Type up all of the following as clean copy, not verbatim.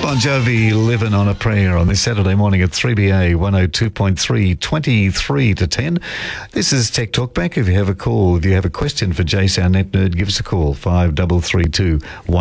Bon Jovi, Living on a Prayer on this Saturday morning at 3BA 102.3, 23 to 10. This is Tech Talk Back. If you have a call, if you have a question for Jace, our net nerd, give us a call, 5332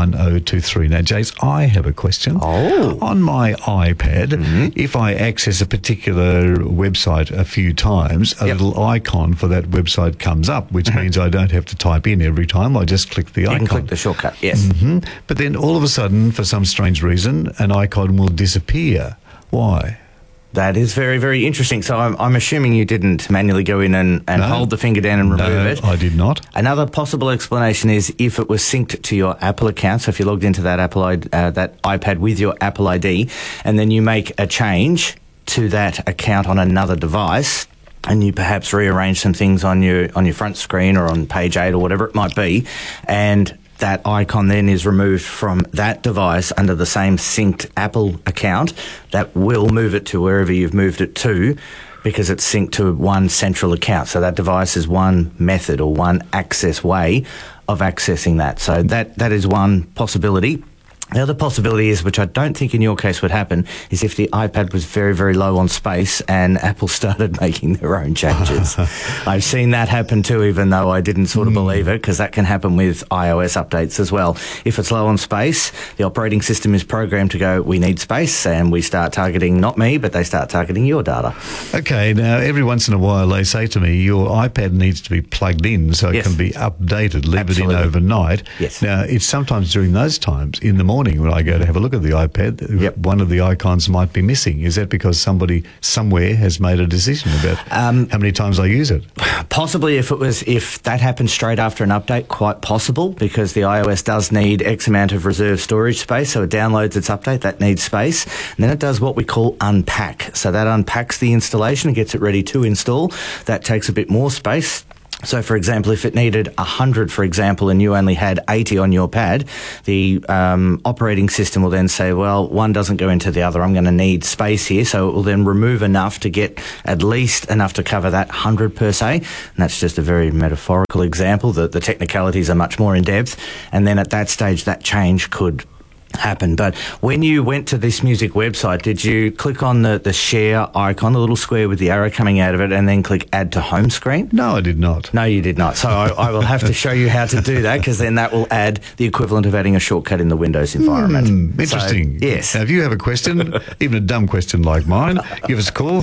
1023. Now, Jace, I have a question. On my iPad, if I access a particular website a few times, a little icon for that website comes up, which means I don't have to type in every time. I just click the icon. You can click the shortcut, yes. But then all of a sudden, for some strange reason, an icon will disappear. Why? That is very, very interesting. So I'm assuming you didn't manually go in and hold the finger down and remove it. No, I did not. Another possible explanation is if it was synced to your Apple account. So if you logged into that that iPad with your Apple ID, and then you make a change to that account on another device, and you perhaps rearrange some things on your front screen or on page 8 or whatever it might be, and that icon then is removed from that device under the same synced Apple account, that will move it to wherever you've moved it to, because it's synced to one central account. So that device is one method or one access way of accessing that. So that is one possibility. The other possibility is, which I don't think in your case would happen, is if the iPad was very, very low on space and Apple started making their own changes. I've seen that happen too, even though I didn't sort of believe it, because that can happen with iOS updates as well. If it's low on space, the operating system is programmed to go, we need space, and we start targeting not me, but they start targeting your data. Okay, now every once in a while they say to me, your iPad needs to be plugged in so it can be updated, leave it in overnight. Yes. Now, it's sometimes during those times, in the morning, when I go to have a look at the iPad, one of the icons might be missing. Is that because somebody somewhere has made a decision about how many times I use it? Possibly, if that happens straight after an update, quite possible, because the iOS does need X amount of reserve storage space, so it downloads its update, that needs space, and then it does what we call unpack. So that unpacks the installation and gets it ready to install. That takes a bit more space. So, for example, if it needed 100, for example, and you only had 80 on your pad, the operating system will then say, well, one doesn't go into the other. I'm going to need space here. So it will then remove enough to get at least enough to cover that 100 per se. And that's just a very metaphorical example. The technicalities are much more in depth. And then at that stage, that change could happen. But when you went to this music website, did you click on the share icon, the little square with the arrow coming out of it, and then click add to home screen? No, I did not. No, you did not. So I will have to show you how to do that, because then that will add the equivalent of adding a shortcut in the Windows environment. Interesting. So, yes. Now, if you have a question, even a dumb question like mine, give us a call,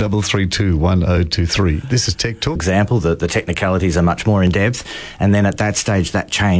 5332 1023. This is Tech Talk. Example, the technicalities are much more in depth, and then at that stage, that change